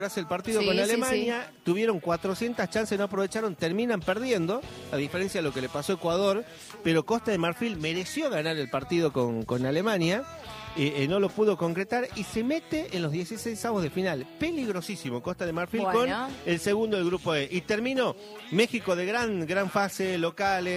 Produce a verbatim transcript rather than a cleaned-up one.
Hace el partido Sí, con sí, Alemania, sí. tuvieron cuatrocientas chances, no aprovecharon, terminan perdiendo, a diferencia de lo que le pasó a Ecuador, pero Costa de Marfil mereció ganar el partido con, con Alemania, eh, eh, no lo pudo concretar y se mete en los dieciséis avos de final. Peligrosísimo Costa de Marfil Bueno. con el segundo del grupo E. Y terminó México de gran, gran fase, locales.